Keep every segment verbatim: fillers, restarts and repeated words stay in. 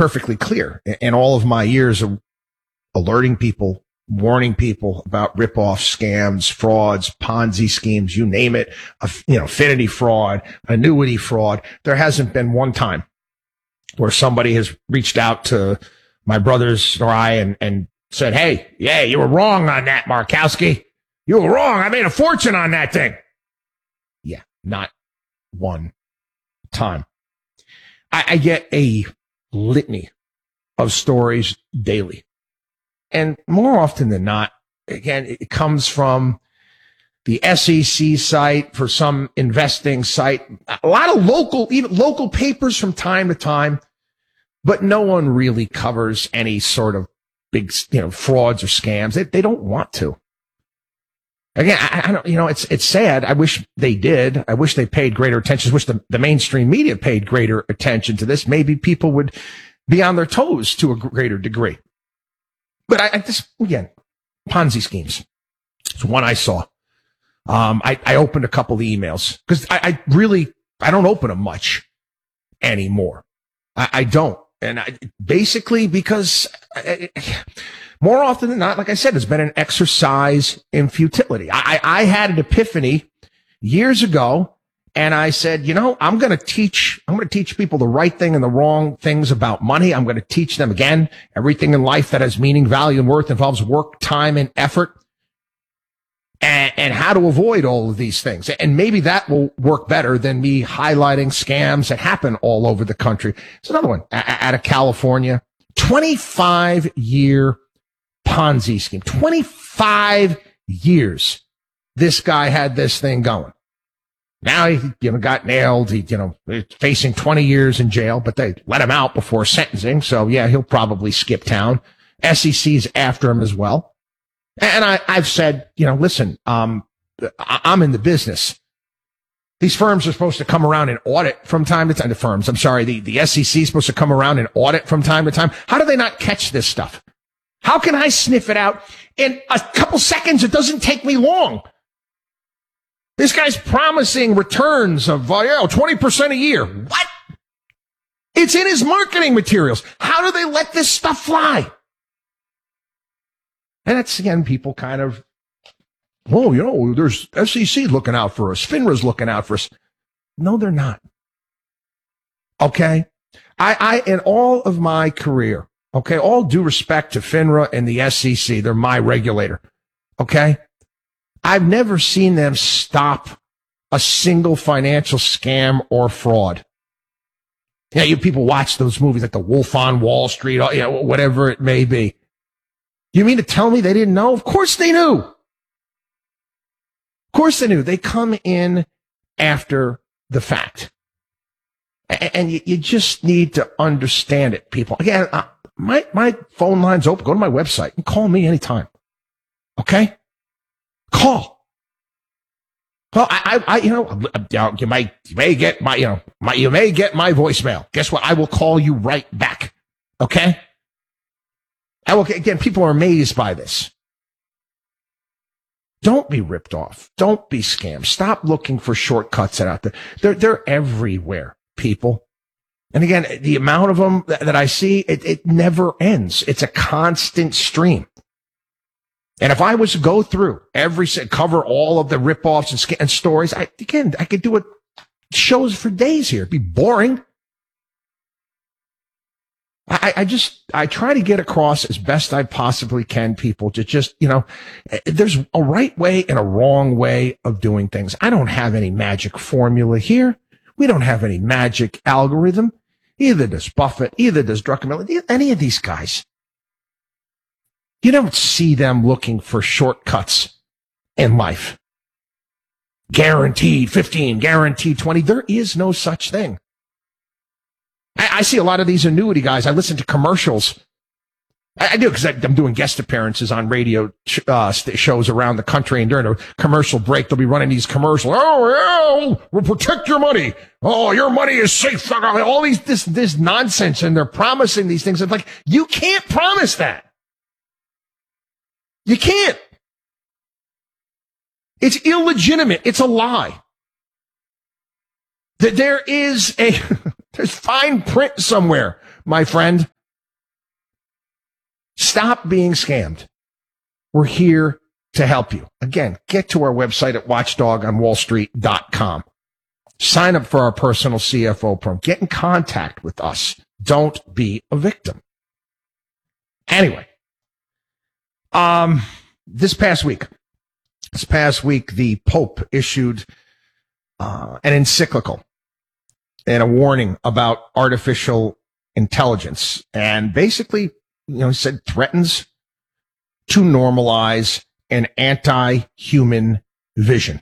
perfectly clear in all of my years of alerting people, warning people about ripoffs, scams, frauds, Ponzi schemes, you name it, you know, affinity fraud, annuity fraud. There hasn't been one time where somebody has reached out to my brothers or I and, and said, hey, yeah, you were wrong on that, Markowski. You were wrong. I made a fortune on that thing. Yeah, not one time. I, I get a litany of stories daily. And more often than not, again, it comes from the S E C site for some investing site, a lot of local, even local papers from time to time, but no one really covers any sort of big, you know, frauds or scams. They, they don't want to. Again, I, I don't, you know, it's, it's sad. I wish they did. I wish they paid greater attention. I wish the, the mainstream media paid greater attention to this. Maybe people would be on their toes to a greater degree. But I, I just, again, Ponzi schemes. It's one I saw. Um, I, I opened a couple of emails because I, I really, I don't open them much anymore. I, I don't. And I, basically because I, more often than not, like I said, it's been an exercise in futility. I, I had an epiphany years ago, and I said, you know, I'm going to teach, I'm going to teach people the right thing and the wrong things about money. I'm going to teach them, again, everything in life that has meaning, value, and worth involves work, time, and effort, and, and how to avoid all of these things. And maybe that will work better than me highlighting scams that happen all over the country. It's another one out of California, twenty-five year Ponzi scheme, twenty-five years. This guy had this thing going. Now he, you know, got nailed. He, you know, facing twenty years in jail, but they let him out before sentencing. So yeah, he'll probably skip town. S E C's after him as well. And I, I've said, you know, listen, um, I'm in the business. These firms are supposed to come around and audit from time to time. The firms, I'm sorry, the, the S E C is supposed to come around and audit from time to time. How do they not catch this stuff? How can I sniff it out in a couple seconds? It doesn't take me long. This guy's promising returns of uh, you know, twenty percent a year. What? It's in his marketing materials. How do they let this stuff fly? And that's, again, people kind of, oh, you know, there's S E C looking out for us. FINRA's looking out for us. No, they're not. Okay? I, I, in all of my career, okay, all due respect to FINRA and the S E C, they're my regulator. Okay? I've never seen them stop a single financial scam or fraud. Yeah, you people watch those movies like The Wolf on Wall Street, you know, whatever it may be. You mean to tell me they didn't know? Of course they knew. Of course they knew. They come in after the fact. And you, you just need to understand it, people. Again, uh, my, my phone line's open. Go to my website and call me anytime. Okay? Call. Well, I, I, I you know, you might, you may get my, you know, my, you may get my voicemail. Guess what? I will call you right back. Okay? I will, again, people are amazed by this. Don't be ripped off. Don't be scammed. Stop looking for shortcuts out there. They're, they're everywhere, people. And again, the amount of them that, that I see, it, it never ends. It's a constant stream. And if I was to go through every, cover all of the ripoffs and, sc- and stories, I, again, I could do it shows for days here. It'd be boring. I, I just, I try to get across as best I possibly can, people, to just, you know, there's a right way and a wrong way of doing things. I don't have any magic formula here. We don't have any magic algorithm. Either does Buffett, either does Druckenmiller, any of these guys. You don't see them looking for shortcuts in life. Guaranteed fifteen, guaranteed twenty. There is no such thing. I, I see a lot of these annuity guys. I listen to commercials. I, I do because I'm doing guest appearances on radio uh, shows around the country, and during a commercial break, they'll be running these commercials. Oh, yeah, we'll protect your money. Oh, your money is safe. All these this this nonsense, and they're promising these things. It's like, you can't promise that. You can't. It's illegitimate. It's a lie. That there is a there's fine print somewhere, my friend. Stop being scammed. We're here to help you. Again, get to our website at watchdog on wall street dot com. Sign up for our personal C F O program. Get in contact with us. Don't be a victim. Anyway, um, this past week, this past week, the Pope issued uh, an encyclical and a warning about artificial intelligence, and basically, you know, he said threatens to normalize an anti-human vision.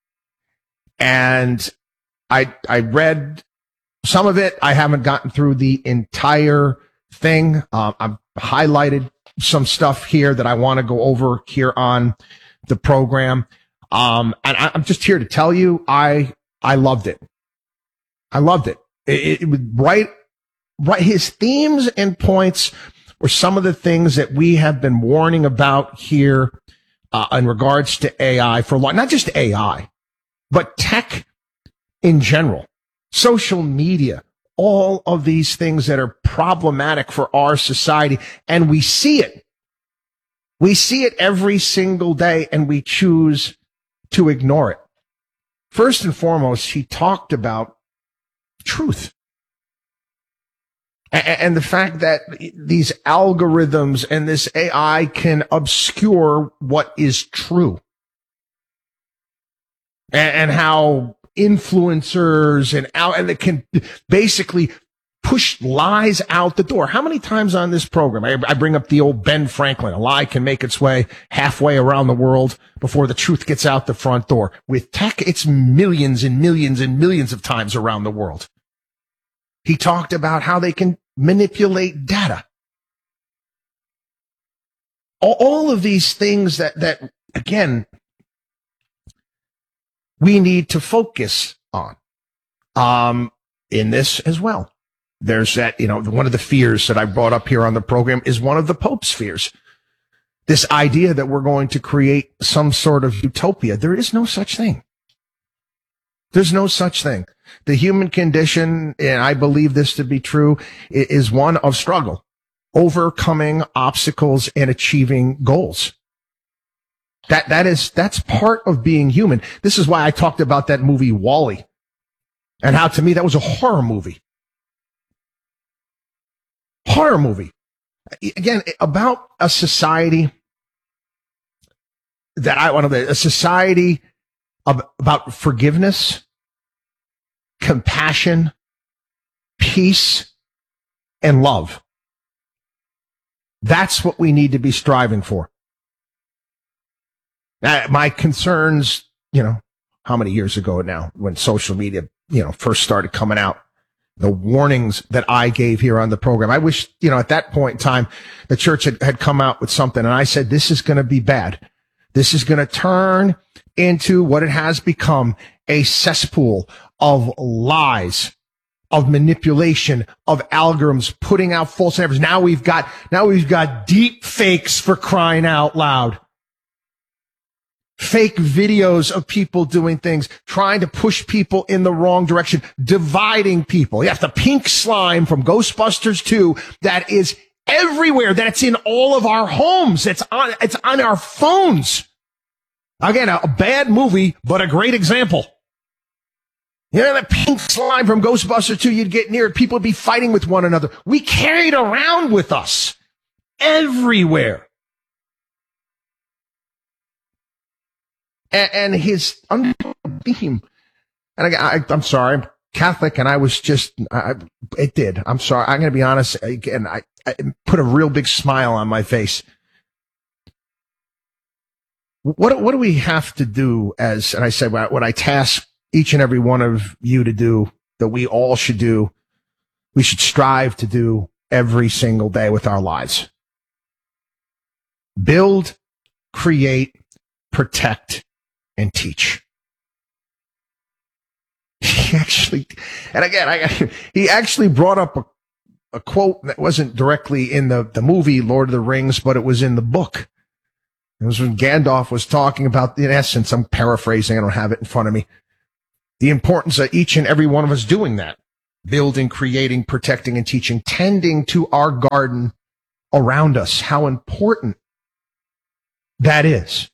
And I I read some of it. I haven't gotten through the entire thing. Um, I've highlighted some stuff here that I want to go over here on the program. Um, and I, I'm just here to tell you, I I loved it. I loved it. It, it was right, right. His themes and points were some of the things that we have been warning about here uh, in regards to A I for a long, not just A I, but tech in general, social media, all of these things that are problematic for our society. And we see it. We see it every single day, and we choose to ignore it. First and foremost, he talked about truth. And the fact that these algorithms and this A I can obscure what is true. And how influencers and out, and it can basically push lies out the door. How many times on this program, I, I bring up the old Ben Franklin, a lie can make its way halfway around the world before the truth gets out the front door. With tech, it's millions and millions and millions of times around the world. He talked about how they can manipulate data. All, all of these things that, that, again, we need to focus on, um, in this as well. There's that, you know, one of the fears that I brought up here on the program is one of the Pope's fears. This idea that we're going to create some sort of utopia. There is no such thing. There's no such thing. The human condition, and I believe this to be true, is one of struggle, overcoming obstacles and achieving goals. That, that is, that's part of being human. This is why I talked about that movie WALL-E and how to me that was a horror movie. Horror movie. Again, about a society that I want to, a society of, about forgiveness, compassion, peace, and love. That's what we need to be striving for. Uh, my concerns, you know, how many years ago now when social media, you know, first started coming out, the warnings that I gave here on the program. I wish, you know, at that point in time, the church had, had come out with something and I said, this is going to be bad. This is going to turn into what it has become, a cesspool of lies, of manipulation, of algorithms, putting out false narratives. Now we've got, now we've got deep fakes, for crying out loud. Fake videos of people doing things, trying to push people in the wrong direction, dividing people. You have the pink slime from Ghostbusters two that is everywhere, that it's in all of our homes. It's on, it's on our phones. Again, a, a bad movie, but a great example. You know, that pink slime from Ghostbusters two, you'd get near it, people would be fighting with one another. We carry it around with us everywhere. And, and his theme, and I, I, I'm sorry, I'm Catholic, and I was just, I, it did. I'm sorry. I'm going to be honest. Again, I, I put a real big smile on my face. What, what do we have to do as, and I said, what I task each and every one of you to do, that we all should do, we should strive to do every single day with our lives. Build, create, protect, and teach. He actually, and again, I, he actually brought up a, a quote that wasn't directly in the, the movie Lord of the Rings, but it was in the book. It was when Gandalf was talking about, in essence, I'm paraphrasing, I don't have it in front of me, the importance of each and every one of us doing that. Building, creating, protecting, and teaching, tending to our garden around us, how important that is.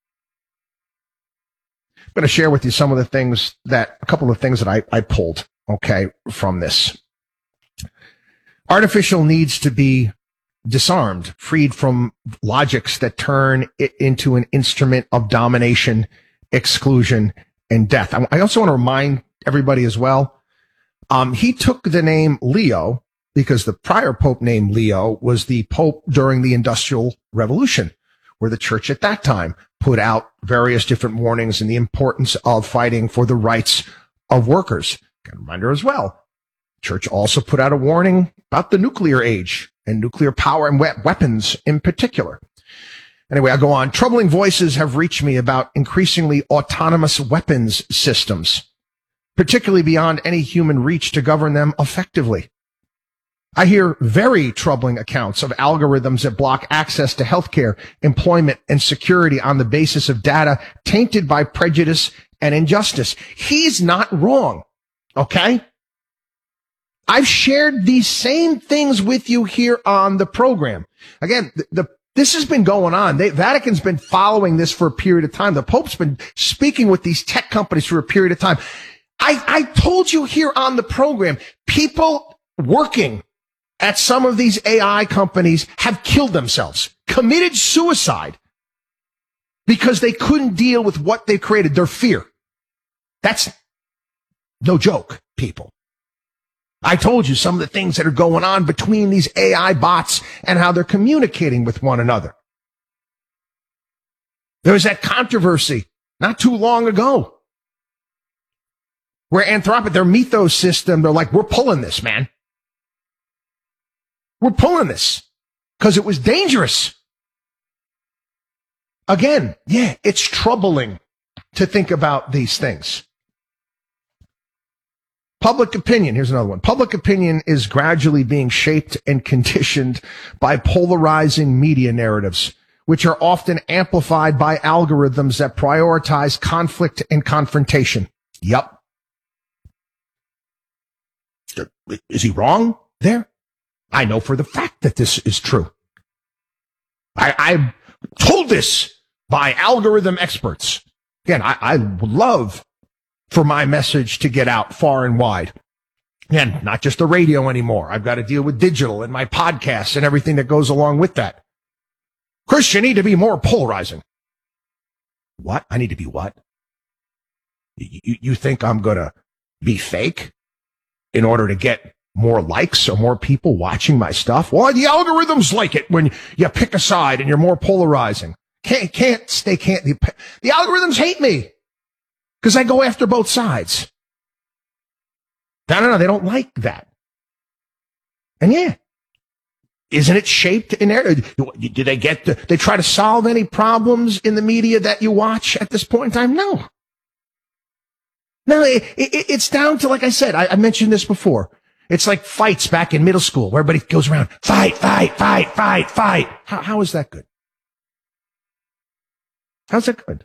I'm going to share with you some of the things that, a couple of things that I, I pulled, okay, from this. Artificial needs to be disarmed, freed from logics that turn it into an instrument of domination, exclusion, and death. I, I also want to remind everybody as well, um, he took the name Leo because the prior pope named Leo was the pope during the Industrial Revolution, where the church at that time put out various different warnings and the importance of fighting for the rights of workers. A reminder as well, church also put out a warning about the nuclear age and nuclear power and we- weapons in particular. Anyway, I'll go on. Troubling voices have reached me about increasingly autonomous weapons systems, particularly beyond any human reach to govern them effectively. I hear very troubling accounts of algorithms that block access to healthcare, employment, and security on the basis of data tainted by prejudice and injustice. He's not wrong, okay? I've shared these same things with you here on the program. Again, the, the this has been going on. They, Vatican's been following this for a period of time. The Pope's been speaking with these tech companies for a period of time. I, I told you here on the program, people working at some of these A I companies have killed themselves, committed suicide because they couldn't deal with what they created, their fear. That's no joke, people. I told you some of the things that are going on between these A I bots and how they're communicating with one another. There was that controversy not too long ago where Anthropic, their Mythos system, they're like, we're pulling this, man. We're pulling this because it was dangerous. Again, yeah, it's troubling to think about these things. Public opinion. Here's another one. Public opinion is gradually being shaped and conditioned by polarizing media narratives, which are often amplified by algorithms that prioritize conflict and confrontation. Yup. Is he wrong there? I know for the fact that this is true. I, I'm told this by algorithm experts. Again, I, I would love for my message to get out far and wide. Again, not just the radio anymore. I've got to deal with digital and my podcasts and everything that goes along with that. Chris, you need to be more polarizing. What? I need to be what? You, you think I'm going to be fake in order to get more likes or more people watching my stuff? Well, the algorithms like it when you pick a side and you're more polarizing. Can't, can't, they can't, the, the algorithms hate me because I go after both sides. No, no, no, they don't like that. And yeah, isn't it shaped in there? Do they get, the, they try to solve any problems in the media that you watch at this point in time? No. No, it, it, it's down to, like I said, I, I mentioned this before. It's like fights back in middle school where everybody goes around, fight, fight, fight, fight, fight. How, how is that good? How's that good?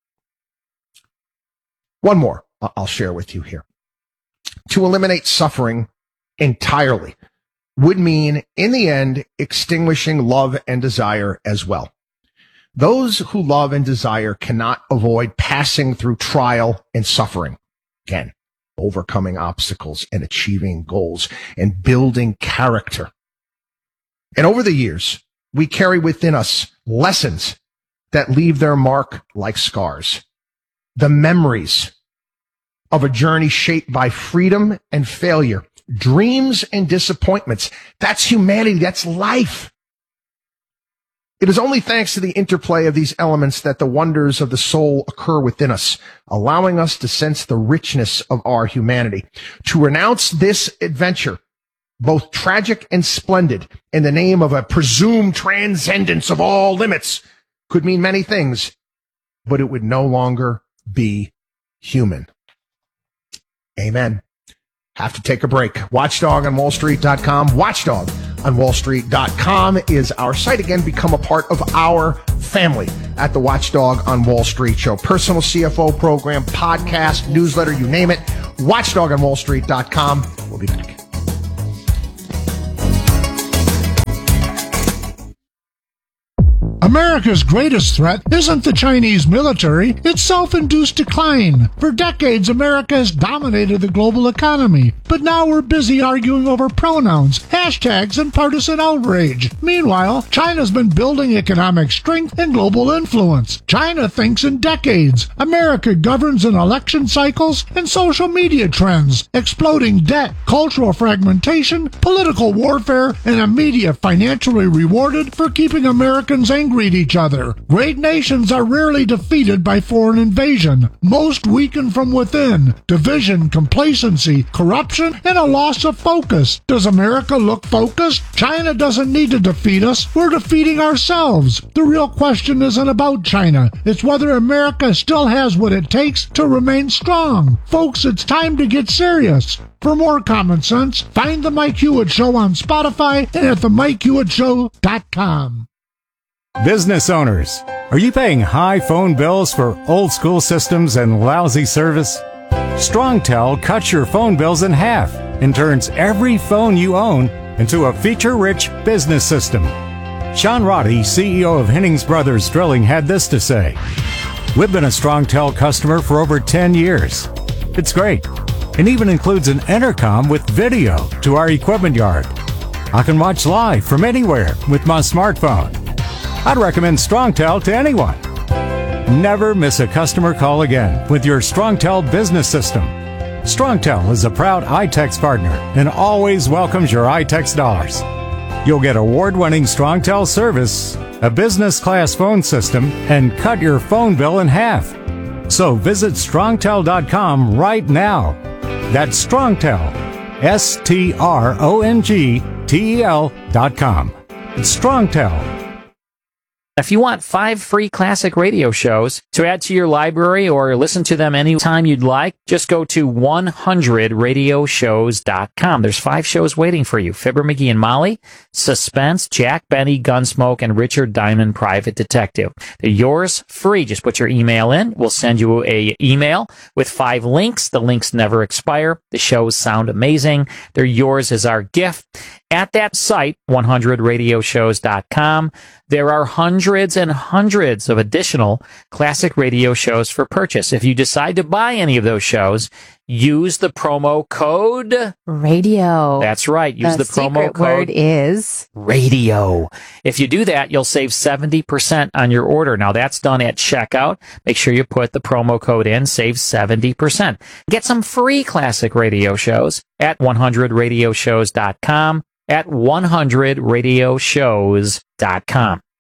One more I'll share with you here. To eliminate suffering entirely would mean, in the end, extinguishing love and desire as well. Those who love and desire cannot avoid passing through trial and suffering. Again, overcoming obstacles and achieving goals and building character. And over the years, we carry within us lessons that leave their mark like scars. The memories of a journey shaped by freedom and failure, dreams and disappointments. That's humanity. That's life. It is only thanks to the interplay of these elements that the wonders of the soul occur within us, allowing us to sense the richness of our humanity. To renounce this adventure, both tragic and splendid, in the name of a presumed transcendence of all limits, could mean many things, but it would no longer be human. Amen. Have to take a break. Watchdog on wall street dot com. Watchdog on wall street dot com is our site. Again, become a part of our family at the Watchdog on Wall Street show. Personal C F O program, podcast, newsletter, you name it. Watchdog on wall street dot com. We'll be back. America's greatest threat isn't the Chinese military, it's self-induced decline. For decades, America has dominated the global economy, but now we're busy arguing over pronouns, hashtags, and partisan outrage. Meanwhile, China's been building economic strength and global influence. China thinks in decades. America governs in election cycles and social media trends, exploding debt, cultural fragmentation, political warfare, and a media financially rewarded for keeping Americans angry at each other. Great nations are rarely defeated by foreign invasion. Most weaken from within. Division, complacency, corruption, and a loss of focus. Does America look focused? China doesn't need to defeat us. We're defeating ourselves. The real question isn't about China. It's whether America still has what it takes to remain strong. Folks, it's time to get serious. For more common sense, find The Mike Hewitt Show on Spotify and at the mike hewitt show dot com. Business owners, are you paying high phone bills for old school systems and lousy service? StrongTel cuts your phone bills in half and turns every phone you own into a feature-rich business system. Sean Roddy, C E O of Hennings Brothers Drilling, had this to say: "We've been a StrongTel customer for over ten years. It's great. It even includes an intercom with video to our equipment yard. I can watch live from anywhere with my smartphone. I'd recommend StrongTel to anyone. Never miss a customer call again with your StrongTel business system. StrongTel is a proud iTex partner and always welcomes your iTex dollars. You'll get award-winning StrongTel service, a business-class phone system, and cut your phone bill in half. So visit strongtel dot com right now. That's StrongTel, S T R O N G T E L dot com. It's StrongTel. If you want five free classic radio shows to add to your library or listen to them anytime you'd like, just go to one hundred radio shows dot com. There's five shows waiting for you. Fibber, McGee and Molly, Suspense, Jack Benny, Gunsmoke, and Richard Diamond, Private Detective. They're yours free. Just put your email in. We'll send you a email with five links. The links never expire. The shows sound amazing. They're yours as our gift. At that site, one hundred radio shows dot com, there are hundreds and hundreds of additional classic radio shows for purchase. If you decide to buy any of those shows, use the promo code radio. That's right. Use the, the promo code. The word is radio. If you do that, you'll save seventy percent on your order. Now, that's done at checkout. Make sure you put the promo code in, save seventy percent. Get some free classic radio shows at one hundred radio shows dot com, at one hundred radio shows dot com.